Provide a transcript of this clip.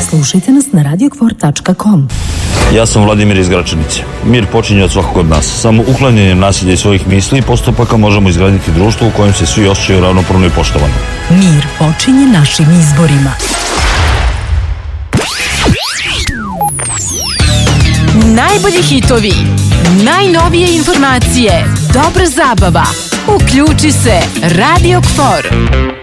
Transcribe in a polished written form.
Slušajte nas na radiokfor.com. Ja sam Vladimir iz Gračanice. Mir počinje od svakog od nas. Samo uklanjanjem nasilja i svojih misli i postupaka možemo izgraditi društvo u kojem se svi osjećaju ravnopravno i poštovano. Mir počinje našim izborima. Najbolji hitovi, najnovije informacije, dobra zabava. Uključi se Radio KFOR.